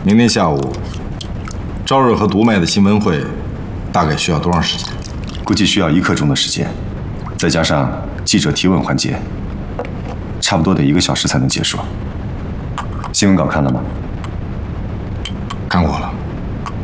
明天下午，朝日和独卖的新闻会，大概需要多长时间？ 估计需要1刻钟的时间，再加上记者提问环节，差不多得1个小时才能结束。新闻稿看了吗？ 看过了。